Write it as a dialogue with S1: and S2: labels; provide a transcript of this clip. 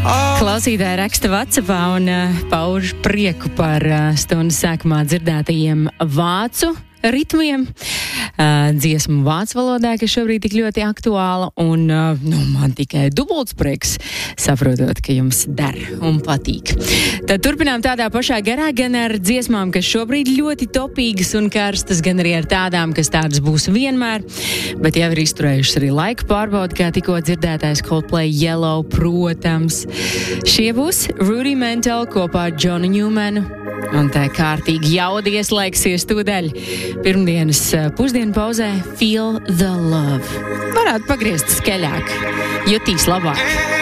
S1: Klausītāji raksta WhatsAppā un pauž prieku par stundas sākumā dzirdētajiem vācu ritmiem, dziesmu vācu valodā, kas šobrīd tik ļoti aktuāla, un man tikai dubults prieks, saprotot, ka jums der un patīk. Tad turpinām tādā pašā garā, gan ar dziesmām, kas šobrīd ļoti topīgas un karstas, gan arī ar tādām, kas tādas būs vienmēr, bet jau ir izturējušas arī laika pārbaudi, kā tikko dzirdētais Coldplay Yellow, protams. Šie būs Rudimental kopā ar Johnu Newmanu, un tā kārtīgi jaudi ieslēgsies tūdaļ. Pirmdienas pusdienu pauzē Feel the Love. Varētu pagriezt skeļāk, jutīs labāk.